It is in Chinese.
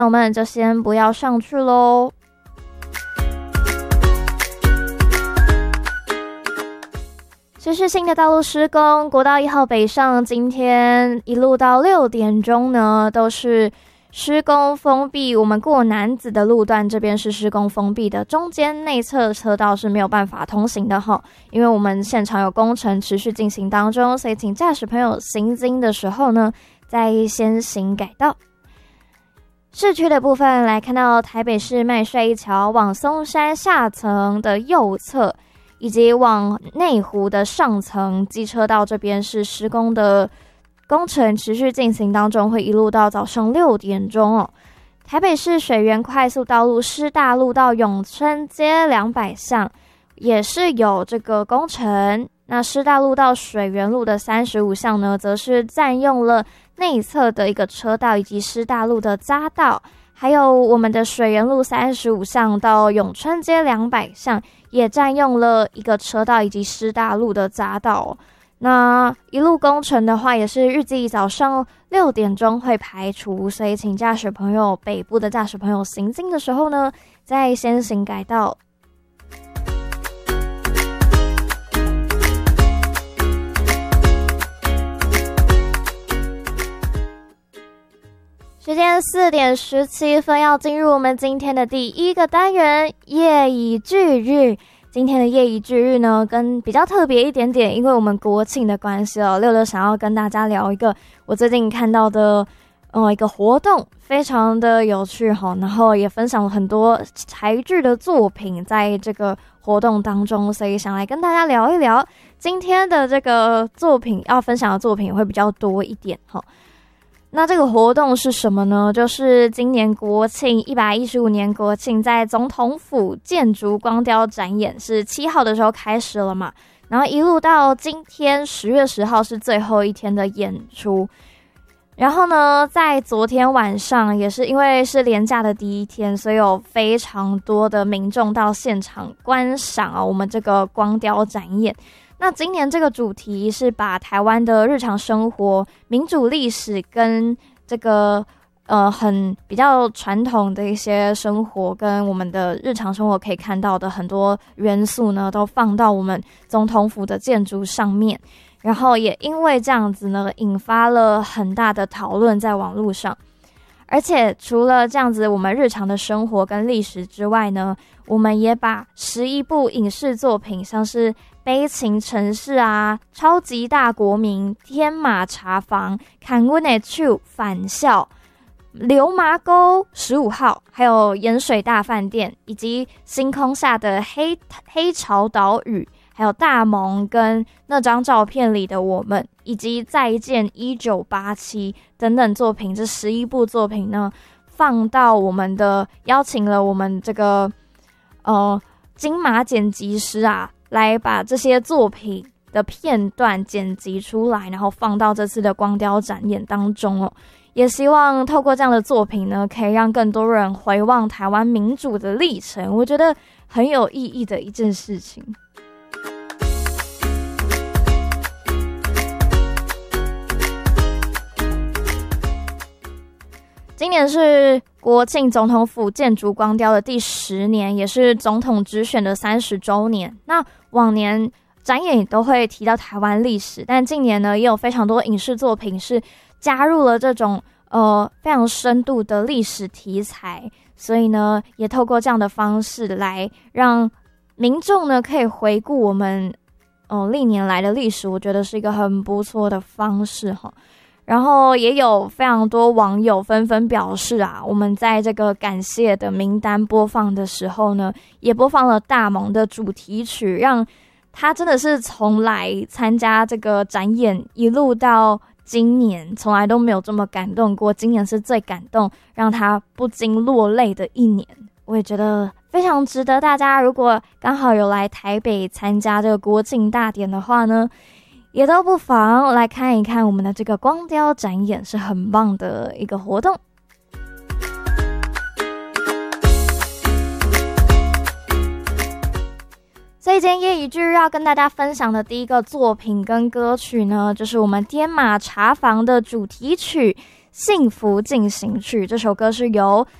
那我们就先不要上去咯。持续性的道路施工，国道1号北上，今天一路到6点钟呢，都是施工封闭。我们过南子的路段这边是施工封闭的，中间内侧车道是没有办法通行的哈，因为我们现场有工程持续进行当中，所以请驾驶朋友行经的时候呢，再先行改道。市区的部分来看到台北市麦帅一桥往松山下层的右侧，以及往内湖的上层机车道这边是施工的工程持续进行当中，会一路到早上6点钟哦。台北市水源快速道路师大路到永春街200巷也是有这个工程，那师大路到水源路的35巷呢，则是占用了内侧的一个车道以及师大路的匝道，还有我们的水源路35巷到永春街200巷也占用了一个车道以及师大路的匝道哦。那一路工程的话，也是预计早上6点钟会排除，所以请驾驶朋友北部的驾驶朋友行经的时候呢，再先行改道。时间4点17分，要进入我们今天的第一个单元夜以继日。今天的夜以继日呢，跟比较特别一点点，因为我们国庆的关系哦，六六想要跟大家聊一个我最近看到的一个活动，非常的有趣哈，然后也分享了很多台剧的作品在这个活动当中，所以想来跟大家聊一聊。今天的这个作品要分享的作品也会比较多一点哈。那这个活动是什么呢？就是今年国庆115年国庆，在总统府建筑光雕展演是7号的时候开始了嘛，然后一路到今天10月10号是最后一天的演出。然后呢，在昨天晚上也是因为是连假的第一天，所以有非常多的民众到现场观赏我们这个光雕展演。那今年这个主题是把台湾的日常生活、民主历史跟这个很比较传统的一些生活跟我们的日常生活可以看到的很多元素呢，都放到我们总统府的建筑上面。然后也因为这样子呢，引发了很大的讨论在网络上。而且除了这样子我们日常的生活跟历史之外呢，我们也把11部影视作品，像是悲情城市啊、超级大国民、天马茶房、看阮的手、返校、流麻沟15号，还有盐水大饭店，以及星空下的黑潮岛屿，还有大萌跟那张照片里的我们，以及再见1987等等作品，这11部作品呢，放到我们的邀请了我们这个金马剪辑师啊，来把这些作品的片段剪辑出来，然后放到这次的光雕展演当中哦。也希望透过这样的作品呢，可以让更多人回望台湾民主的历程，我觉得很有意义的一件事情。今年是国庆总统府建筑光雕的第10年，也是总统直选的30周年。那往年展演也都会提到台湾历史，但近年呢，也有非常多影视作品是加入了这种非常深度的历史题材，所以呢，也透过这样的方式来让民众呢可以回顾我们历年来的历史，我觉得是一个很不错的方式哈。然后也有非常多网友纷纷表示啊，我们在这个感谢的名单播放的时候呢，也播放了大萌的主题曲，让他真的是从来参加这个展演一路到今年从来都没有这么感动过，今年是最感动，让他不禁落泪的一年。我也觉得非常值得大家，如果刚好有来台北参加这个国庆大典的话呢，也都不妨来看一看我们的这个光雕展演，是很棒的一个活动。所以今天夜以继日要跟大家分享的第一个作品跟歌曲呢，就是我们天马茶房的主题曲幸福进行曲》，这首歌是由